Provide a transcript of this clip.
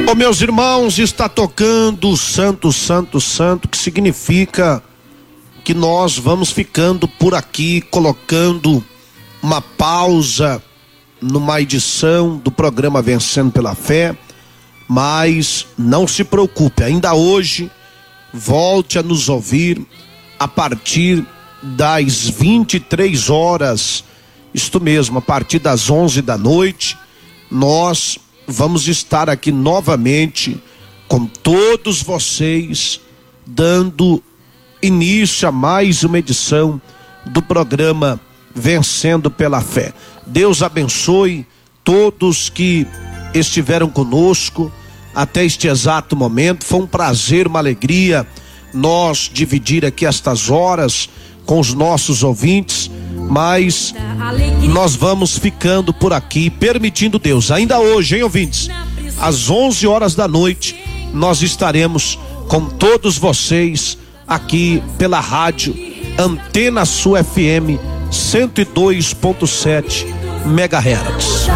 Ô, meus irmãos, está tocando Santo, Santo, Santo, que significa que nós vamos ficando por aqui, colocando uma pausa numa edição do programa Vencendo pela Fé, mas não se preocupe, ainda hoje volte a nos ouvir a partir das 23 horas, isto mesmo, a partir das 11 da noite, nós vamos estar aqui novamente com todos vocês, dando início a mais uma edição do programa Vencendo pela Fé. Deus abençoe todos que estiveram conosco até este exato momento. Foi um prazer, uma alegria nós dividir aqui estas horas com os nossos ouvintes, mas nós vamos ficando por aqui, permitindo Deus. Ainda hoje, hein, ouvintes? Às 11 horas da noite, nós estaremos com todos vocês aqui pela rádio Antena Sul FM 102.7 MHz.